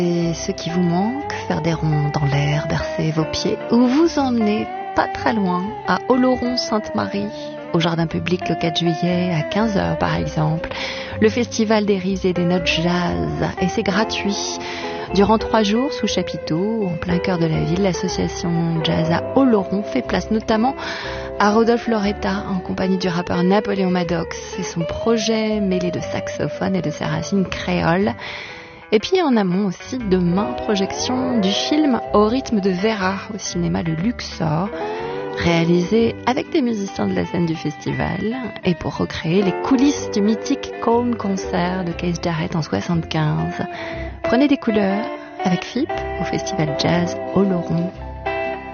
Et ce qui vous manque, faire des ronds dans l'air, bercer vos pieds, ou vous emmener pas très loin, à Oloron-Sainte-Marie, au jardin public le 4 juillet, à 15h par exemple, le festival des rises et des notes jazz, et c'est gratuit. Durant 3 jours, sous chapiteau, en plein cœur de la ville, l'association Jazz à Oloron fait place notamment à Rodolphe Loretta, en compagnie du rappeur Napoléon Maddox, et son projet mêlé de saxophone et de ses racines créoles. Et puis en amont aussi, demain, projection du film Au rythme de Vera au cinéma Le Luxor, réalisé avec des musiciens de la scène du festival et pour recréer les coulisses du mythique Colne Concert de Keith Jarrett en 75. Prenez des couleurs avec FIP au Festival Jazz Oloron.